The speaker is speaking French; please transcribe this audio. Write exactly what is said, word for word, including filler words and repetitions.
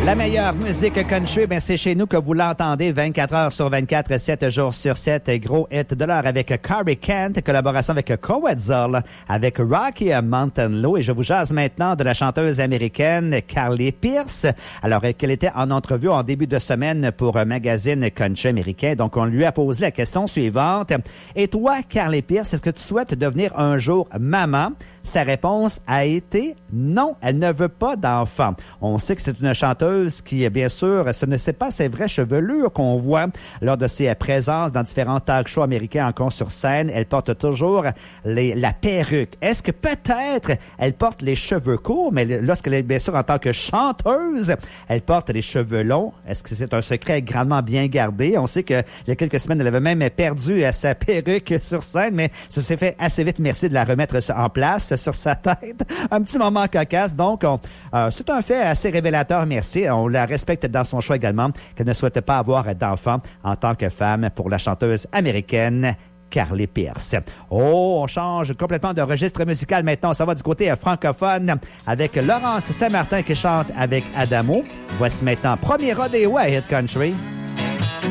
La meilleure musique country, ben c'est chez nous que vous l'entendez vingt-quatre heures sur vingt-quatre, sept jours sur sept. Gros hit de l'heure avec Carrie Kent, collaboration avec Coetzel, avec Rocky Mountain Low. Et je vous jase maintenant de la chanteuse américaine Carly Pearce. Alors, qu'elle était en entrevue en début de semaine pour un magazine country américain. Donc, on lui a posé la question suivante. Et toi, Carly Pearce, est-ce que tu souhaites devenir un jour maman? Sa réponse a été non, elle ne veut pas d'enfant. On sait que c'est une chanteuse qui, bien sûr, ce ne sait pas ses vraies chevelures qu'on voit lors de ses présences dans différents talk shows américains encore sur scène. Elle porte toujours les, la perruque. Est-ce que peut-être elle porte les cheveux courts, mais lorsqu'elle est bien sûr en tant que chanteuse, elle porte les cheveux longs? Est-ce que c'est un secret grandement bien gardé? On sait qu'il y a quelques semaines, elle avait même perdu sa perruque sur scène, mais ça s'est fait assez vite. Merci de la remettre en place sur sa tête. Un petit moment cocasse. Donc, on, euh, c'est un fait assez révélateur, merci. On la respecte dans son choix également, qu'elle ne souhaite pas avoir d'enfant en tant que femme pour la chanteuse américaine Carly Pearce. Oh, on change complètement de registre musical maintenant. Ça va du côté francophone avec Laurence Saint-Martin qui chante avec Adamo. Voici maintenant premier rodéo à Hit Country.